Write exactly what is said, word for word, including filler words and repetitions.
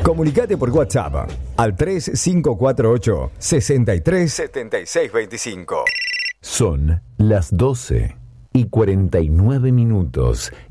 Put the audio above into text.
Comunicate por WhatsApp al tres cinco cuatro ocho, seis tres, siete seis dos cinco. Son las doce y cuarenta y nueve minutos.